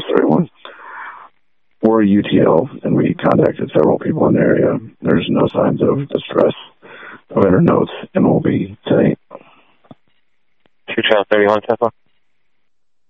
31. We're a UTL, and we contacted several people in the area. There's no signs of distress. No inner notes, and we'll be today. 2 Channel 31, Tesla.